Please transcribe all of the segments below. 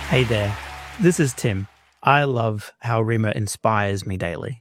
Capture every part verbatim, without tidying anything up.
Hey there, this is Tim. I love how Rima inspires me daily.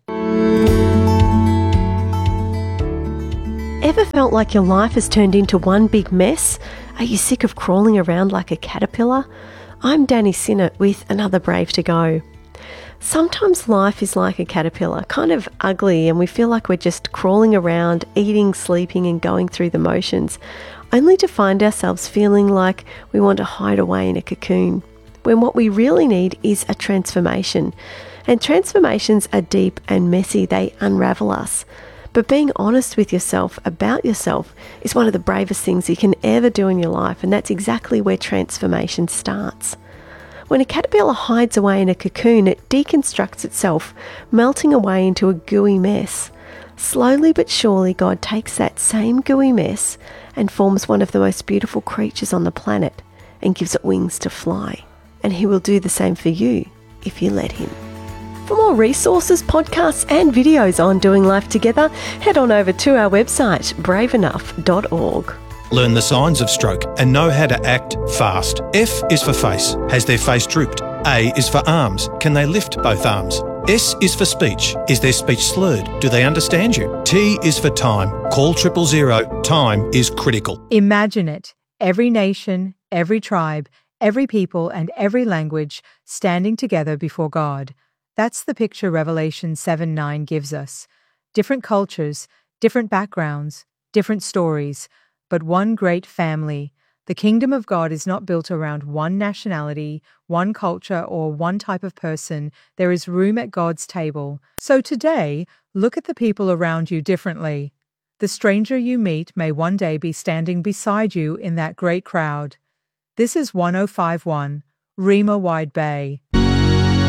Ever felt like your life has turned into one big mess? Are you sick of crawling around like a caterpillar? I'm Danny Sinnott with another Brave to Go. Sometimes life is like a caterpillar, kind of ugly, and we feel like we're just crawling around, eating, sleeping and going through the motions, only to find ourselves feeling like we want to hide away in a cocoon, when what we really need is a transformation. And transformations are deep and messy, they unravel us. But being honest with yourself about yourself is one of the bravest things you can ever do in your life, and that's exactly where transformation starts. When a caterpillar hides away in a cocoon, it deconstructs itself, melting away into a gooey mess. Slowly but surely, God takes that same gooey mess and forms one of the most beautiful creatures on the planet and gives it wings to fly. And He will do the same for you if you let Him. For more resources, podcasts and videos on doing life together, head on over to our website, brave enough dot org. Learn the signs of stroke and know how to act fast. F is for face. Has their face drooped? A is for arms. Can they lift both arms? S is for speech. Is their speech slurred? Do they understand you? T is for time. Call triple zero. Time is critical. Imagine it. Every nation, every tribe, every people and every language standing together before God. That's the picture Revelation seven nine gives us. Different cultures, different backgrounds, different stories, but one great family. The kingdom of God is not built around one nationality, one culture, or one type of person. There is room at God's table. So today, look at the people around you differently. The stranger you meet may one day be standing beside you in that great crowd. This is one oh five point one, Rima Wide Bay.